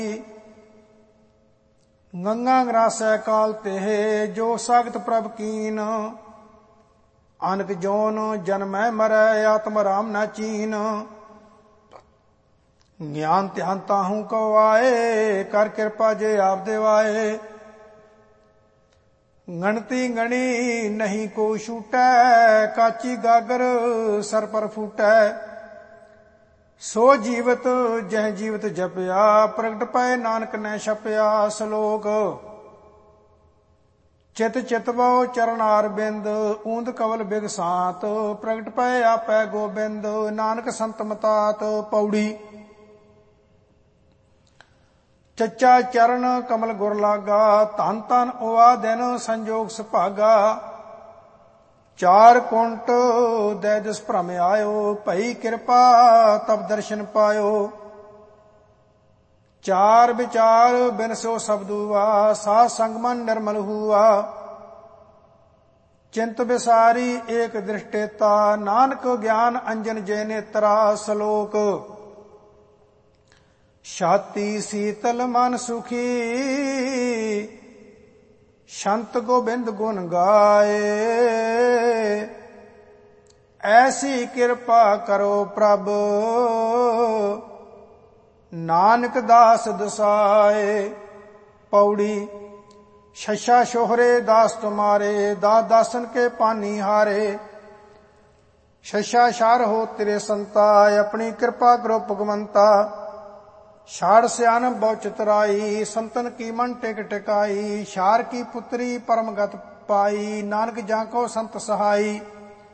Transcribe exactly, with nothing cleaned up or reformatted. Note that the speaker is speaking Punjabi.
ਗੰਗਾ ਗਰਾਸੈ ਕਾਲ ਤੇ ਜੋ ਸਖਤ ਪ੍ਰਭ ਕੀਨ। ਅਨਕ ਜੋਨ ਜਨਮੈ ਮਰੈ ਆਤਮ ਰਾਮ ਨਾ ਚੀਨ। ਗਿਆਨ ਧਿਆਨ ਤਾਹੂ ਕੋ ਆਏ ਕਰ ਕਿਰਪਾ ਜੇ ਆਪ ਦੇਵਾਏ। ਗਣਤੀ ਗਣੀ ਨਹੀਂ ਕੋ ਛੂਟੈ ਕਾਚੀ ਗਾਗਰ ਸਰ ਪਰ ਫੂਟੈ। ਸੋ ਜੀਵਤ ਜਹ ਜੀਵਤ ਜਪਿਆ ਪ੍ਰਗਟ ਪਏ ਨਾਨਕ ਨੇ ਛਪਿਆ। ਸ਼ਲੋਕ। ਚਿਤ ਚਿਤਵੋ ਚਰਨਾਰ ਬਿੰਦ ਊਂਦ ਕਵਲ ਬਿਗ ਸਾਤ। ਪ੍ਰਗਟ ਪਏ ਆਪੈ ਗੋਬਿੰਦ ਨਾਨਕ ਸੰਤ ਮਤਾਤ। ਪੌੜੀ। ਚੱਚਾ ਚਰਨ ਕਮਲ ਗੁਰ ਲਾਗਾ ਧਨ ਧਨ ਉਆ ਦਿਨ ਸੰਜੋਗ ਸੁਭਾਗਾ। ਚਾਰ ਕੁੰਟ ਦੈ ਜਿਸ ਭ੍ਰਮ ਆਇਓ ਭਈ ਕਿਰਪਾ ਤਬ ਦਰਸ਼ਨ ਪਾਇਓ। ਚਾਰ ਵਿਚਾਰ ਬਿਨ ਸੋ ਸਬਦੂਆ ਸਾਧ ਸੰਗ ਮਨ ਨਿਰਮਲ ਹੂਆ। ਚਿੰਤ ਵਿਸਾਰੀ ਏਕ ਦ੍ਰਿਸ਼ਟੇਤਾ ਨਾਨਕ ਗਿਆਨ ਅੰਜਨ ਜੇ ਨੇਤਰਾ। ਸ਼ਲੋਕ। ਛਾਤੀ ਸੀਤਲ ਮਨ ਸੁਖੀ ਸੰਤ ਗੋਬਿੰਦ ਗੁਣ ਗਾਏ। ਐਸੀ ਕਿਰਪਾ ਕਰੋ ਪ੍ਰਭ ਨਾਨਕ ਦਾਸ ਦਸਾਏ। ਪੌੜੀ। ਸ਼ਸ਼ਾ ਸ਼ੋਹਰੇ ਦਾਸ ਤੁਮਾਰੇ ਦਾਸ ਦਾਸਨ ਕੇ ਪਾਨੀ ਹਾਰੇ। ਸ਼ਸ਼ਾ ਸ਼ਾਰ ਹੋ ਤੇਰੇ ਸੰਤਾ ਆਪਣੀ ਕਿਰਪਾ ਕਰੋ ਭਗਵੰਤਾ। ਛਾੜ ਸਿਆਨ ਬਹੁ ਚਤੁਰਾਈ ਸੰਤਨ ਕੀ ਮਨ ਟਿਕ ਟਿਕਾਈ। ਛਾਰ ਕੀ ਪੁੱਤਰੀ ਪਰਮ ਗਤ ਪਾਈ ਨਾਨਕ ਜਾਂ ਕੋ ਸੰਤ ਸਹਾਈ।